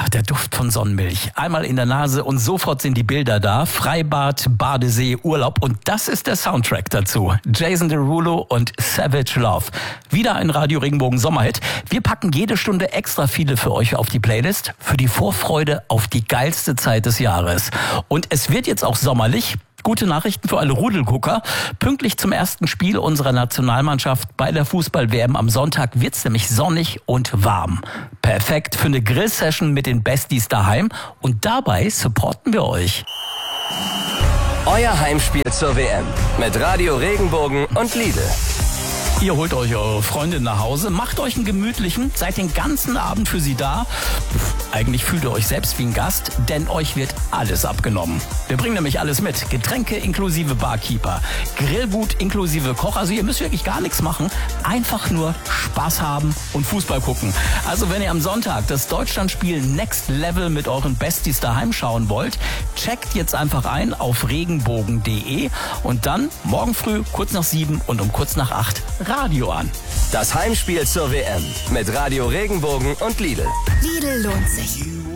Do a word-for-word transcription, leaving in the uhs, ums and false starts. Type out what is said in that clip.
der Duft von Sonnenmilch. Einmal in der Nase und sofort sind die Bilder da. Freibad, Badesee, Urlaub und das ist der Soundtrack dazu. Jason Derulo und Savage Love. Wieder ein Radio Regenbogen Sommerhit. Wir packen jede Stunde extra viele für euch auf die Playlist. Für die Vorfreude auf die geilste Zeit des Jahres. Und es wird jetzt auch sommerlich. Gute Nachrichten für alle Rudelgucker. Pünktlich zum ersten Spiel unserer Nationalmannschaft bei der Fußball-W M am Sonntag wird's nämlich sonnig und warm. Perfekt für eine Grill-Session mit den Besties daheim. Und dabei supporten wir euch. Euer Heimspiel zur W M mit Radio Regenbogen und Lidl. Ihr holt euch eure Freundin nach Hause, macht euch einen gemütlichen, seid den ganzen Abend für sie da. Eigentlich fühlt ihr euch selbst wie ein Gast, denn euch wird alles abgenommen. Wir bringen nämlich alles mit. Getränke inklusive Barkeeper, Grillgut inklusive Koch. Also ihr müsst wirklich gar nichts machen. Einfach nur Spaß haben und Fußball gucken. Also wenn ihr am Sonntag das Deutschlandspiel Next Level mit euren Besties daheim schauen wollt, checkt jetzt einfach ein auf regenbogen punkt de und dann morgen früh kurz nach sieben und um kurz nach acht Radio an. Das Heimspiel zur W M mit Radio Regenbogen und Lidl. Lidl lohnt sich.